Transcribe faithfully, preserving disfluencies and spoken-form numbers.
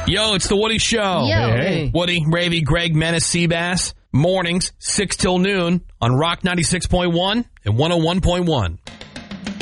Yo, it's the Woody Show. Yo. Hey. Woody, Ravy, Greg, Menace, Seabass. Mornings, six till noon on Rock ninety-six point one and one oh one point one.